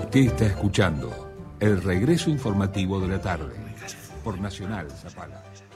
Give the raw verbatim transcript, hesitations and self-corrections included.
Usted está escuchando el regreso informativo de la tarde por Nacional Zapala.